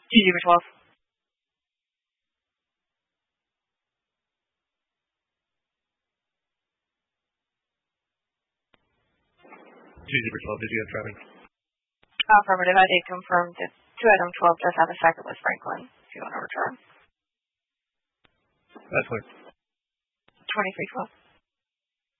GG for 12. GG for 12. Did you have driving? Affirmative. I did confirm that 2 item 12 does have a second with Franklin, if you want to return. That's clear. 23-12.